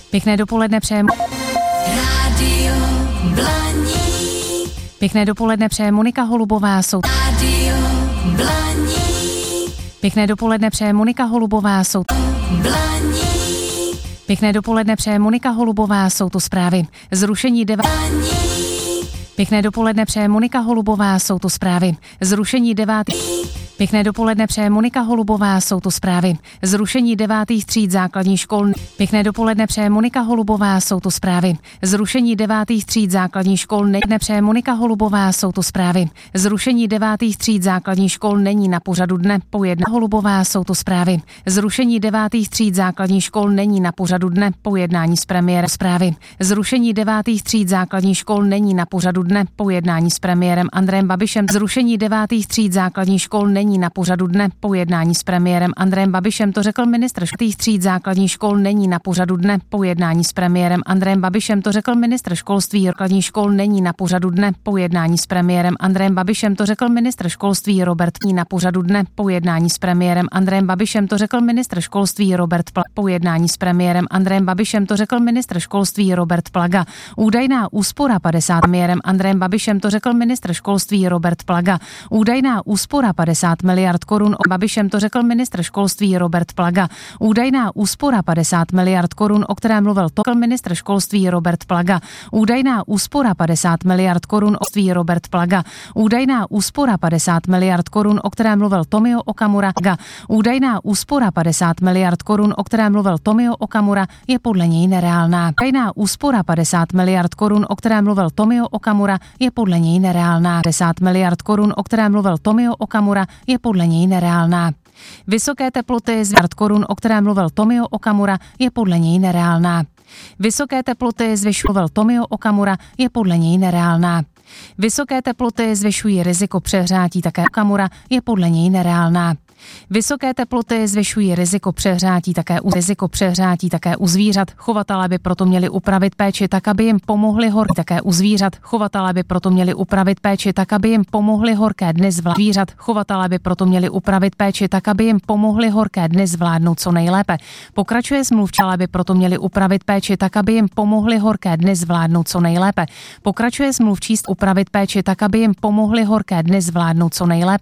Pěkné dopoledne přeje. Rádio Blaník. Pěkné dopoledne přeje Monika Holubová. Rádio Blaník. Pěkné dopoledne přeje Monika Holubová. Blaník. Pěkné dopoledne přeje Monika Holubová. Jsou to zprávy. Zrušení Pěkné dopoledne přeje Monika Holubová. Jsou to zprávy. Zrušení 9. Pěkné dopoledne přeje Monika Holubová. Jsou to zprávy. Zrušení 9. tříd základních škol. Pěkné dopoledne přeje Monika Holubová. Jsou to zprávy. Zrušení 9. tříd základních škol. Nepřeje Monika Holubová. Jsou to zprávy. Zrušení 9. tříd základních škol není na pořadu dne. Po jedna Holubová. Jsou to zprávy. Zrušení 9. tříd základních škol není na pořadu dne. Po jednání s premiérem. Zprávy. Zrušení 9. tříd základních škol není na pořadu dne. Po jednání s premiérem Andrejem Babišem. Zrušení 9. tříd základních škol není na pořadu dne. Po jednání s premiérem Andrejem Babišem to řekl ministr tříd základních škol není na pořadu dne. Po jednání s premiérem Andrejem Babišem to řekl ministr školství. Základních škol není na pořadu dne. Po jednání s premiérem Andrejem Babišem to řekl ministr školství Robert Plaga. Na pořadu dne. Po jednání s premiérem Andrejem Babišem to řekl ministr školství Robert Plaga. Po jednání s premiérem Andrejem Babišem to řekl ministr školství Robert Plaga. Údajná úspora 50 premiérem Andrejem Babišem to řekl ministr školství Robert Plaga. Údajná úspora 50 miliard korun. O Babišem to řekl ministr školství Robert Plaga. Údajná úspora 50 miliard korun, o které mluvil ministr školství Robert Plaga. Údajná úspora 50 miliard korun o školství Robert Plaga. Údajná úspora 50 miliard korun, o které mluvil Tomio Okamura. Údajná úspora 50 miliard korun, o které mluvil Tomio Okamura, je podle něj nereálná. Údajná úspora 50 miliard korun, o které mluvil Tomio Okamura, je podle něj nereálná. 50 miliard korun, o které mluvil Tomio Okamura, je podle něj nereálná. Vysoké teploty z miliard korun, o které mluvil Tomio Okamura, je podle něj nereálná. Vysoké teploty zvyšoval Tomio Okamura, je podle něj nereálná. Vysoké teploty zvyšují riziko přehřátí také Okamura, je podle něj nereálná. Vysoké teploty zvyšují riziko přehřátí také u zvířat. Chovatelé by proto měli upravit péči tak, aby jim pomohly horké také u zvířat. Chovatelé by proto měli upravit péči tak, aby jim pomohly horké dny zvládnout. Chovatelé by proto měli upravit péči tak, aby jim pomohly horké dny zvládnout co nejlépe. Pokračuje smluvčí, by proto měli upravit péči tak, aby jim pomohly horké dny zvládnout co nejlépe. Pokračuje smluvčí upravit péči tak, aby jim pomohly horké dny zvládnout co nejlépe.